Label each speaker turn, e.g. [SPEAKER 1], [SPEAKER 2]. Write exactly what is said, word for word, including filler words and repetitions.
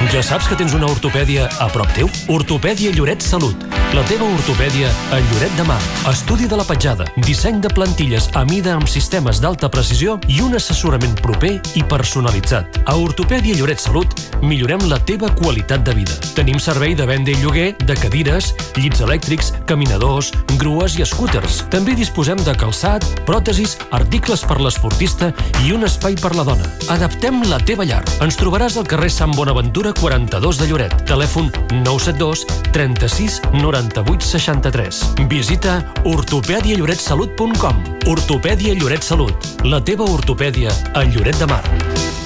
[SPEAKER 1] Ja saps que tens una ortopèdia a prop teu? Ortopèdia Lloret Salut. La teva ortopèdia a Lloret de Mar. Estudi de la petjada, disseny de plantilles a mida amb sistemes d'alta precisió i un assessorament proper i personalitzat. A Ortopèdia Lloret Salut millorem la teva qualitat de vida. Tenim servei de venda i lloguer de cadires, llits elèctrics, caminadors, grues i escúters. També disposem de calçat, pròtesis, articles per l'esportista i un espai per la dona. Adaptem la teva llar. Ens trobaràs al carrer Sant Bonaventura quaranta-dos de Lloret. Telèfon nou set dos trenta-sis noranta-vuit seixanta-tres. Visita ortopèdia lloret salut punt com. Ortopèdia Lloret Salut. La teva ortopèdia a Lloret de Mar.